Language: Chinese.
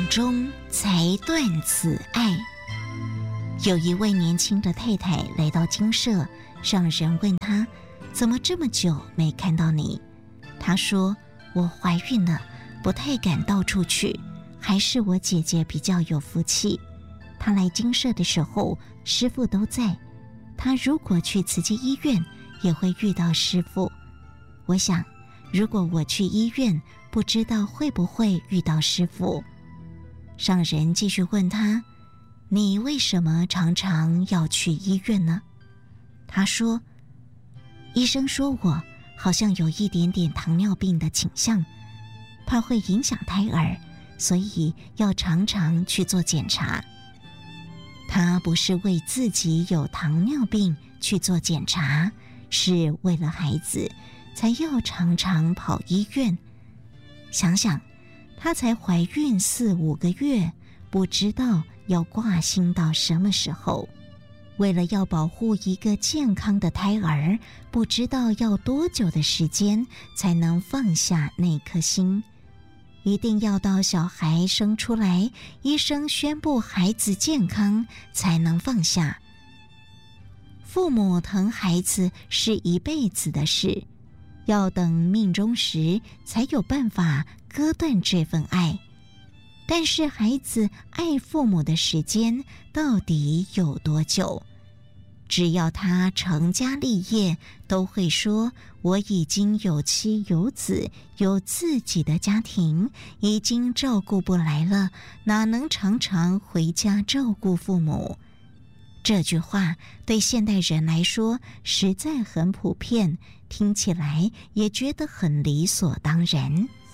中才断此爱。有一位年轻的太太来到精舍，上人问她，怎么这么久没看到你？她说，我怀孕了，不太敢到处去，还是我姐姐比较有福气。她来精舍的时候，师父都在。她如果去慈济医院，也会遇到师父。我想，如果我去医院，不知道会不会遇到师父。上人继续问他，你为什么常常要去医院呢？他说，医生说我好像有一点点糖尿病的倾向，怕会影响胎儿，所以要常常去做检查。他不是为自己有糖尿病去做检查，是为了孩子才要常常跑医院。想想，她才怀孕4、5个月，不知道要挂心到什么时候。为了要保护一个健康的胎儿，不知道要多久的时间才能放下那颗心。一定要到小孩生出来，医生宣布孩子健康，才能放下。父母疼孩子是一辈子的事，要等命终时才有办法割断这份爱。但是孩子爱父母的时间到底有多久？只要他成家立业，都会说，我已经有妻有子，有自己的家庭，已经照顾不来了，哪能常常回家照顾父母？这句话对现代人来说实在很普遍，听起来也觉得很理所当然。